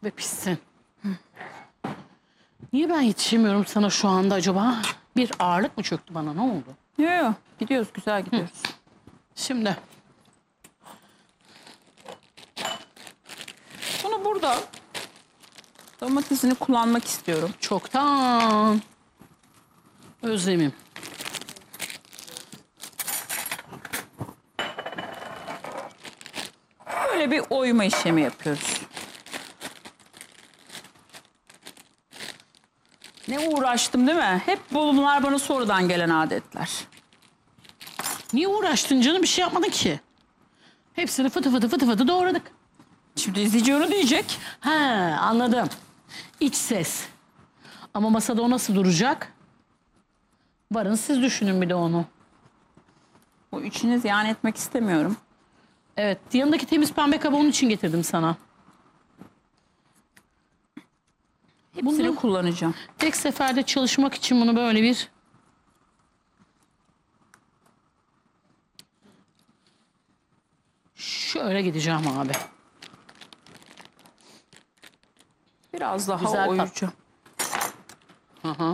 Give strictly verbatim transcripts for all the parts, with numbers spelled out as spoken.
ve pişsin. Hı. Niye ben yetişemiyorum sana şu anda acaba? Bir ağırlık mı çöktü bana, ne oldu? Yok yok, gidiyoruz, güzel gidiyoruz. Hı. Şimdi. Bunu burada domatesini kullanmak istiyorum. Çoktan. Özlemim. Böyle bir oyma işlemi yapıyoruz. Ne uğraştım değil mi? Hep bunlar bana sonradan gelen adetler. Niye uğraştın canım? Bir şey yapmadın ki. Hepsini fıtı fıtı fıtı fıtı doğradık. Şimdi izleyici onu diyecek. He, anladım. İç ses. Ama masada o nasıl duracak? Varın siz düşünün bir de onu. Bu içini ziyan etmek istemiyorum. Evet, yanındaki temiz pembe kabı onun için getirdim sana. Hepsini Bunu kullanacağım. tek seferde çalışmak için bunu böyle bir... Şöyle gideceğim abi. Biraz daha Güzel oyacağım. Hı hı.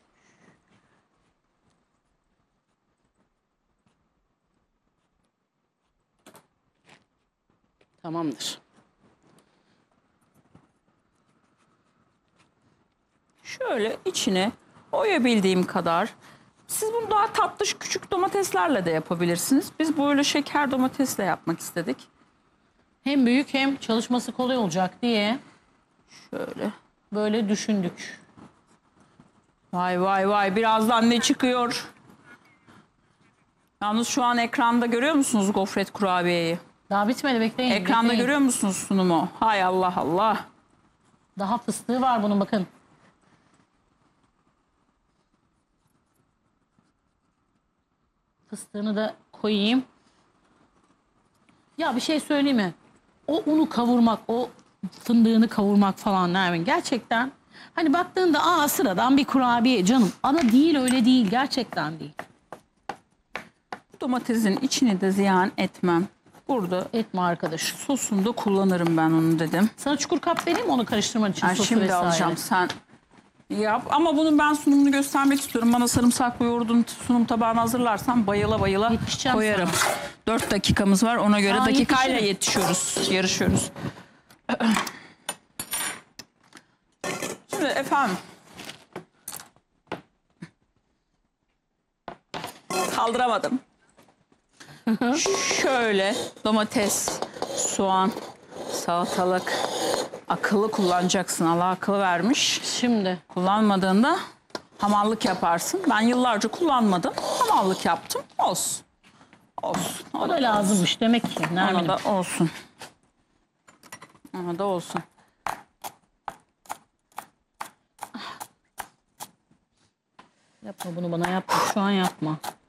Tamamdır. Şöyle içine oyabildiğim kadar. Siz bunu daha tatlış küçük domateslerle de yapabilirsiniz. Biz böyle şeker domatesle yapmak istedik. Hem büyük hem çalışması kolay olacak diye Şöyle. böyle düşündük. Vay vay vay, birazdan ne çıkıyor? Yalnız şu an ekranda görüyor musunuz gofret kurabiyeyi? Daha bitmedi, bekleyin. Ekranda bekleyin. görüyor musunuz sunumu? Hay Allah Allah. Daha fıstığı var bunun, bakın. Fıstığını da koyayım. Ya bir şey söyleyeyim mi? O unu kavurmak, o fındığını kavurmak falan Nermin, gerçekten hani baktığında aa sıradan bir kurabiye canım. Ama değil, öyle değil, gerçekten değil. Domatesin içini de ziyan etmem. Burada Etme arkadaş. sosunu da kullanırım ben onu dedim. Sana çukur kap vereyim mi onu karıştırman için, Ben sosu şimdi vesaire? alacağım, sen yap. Ama bunun ben sunumunu göstermek istiyorum. Bana sarımsaklı yoğurdun sunum tabağını hazırlarsan bayıla bayıla Yetişeceğim koyarım. sana. Dört dakikamız var, ona göre Aa, dakikayla yetişirim. yetişiyoruz, yarışıyoruz. Şimdi efendim. Kaldıramadım. Şöyle domates, soğan, salatalık. Akıllı kullanacaksın. Allah akıllı vermiş. Şimdi. Kullanmadığında hamallık yaparsın. Ben yıllarca kullanmadım. Hamallık yaptım. Olsun. Olsun. O da lazımmış demek ki Ona Nermin'im. da olsun. Ona da olsun. Yapma bunu bana, yapma. Şu an yapma.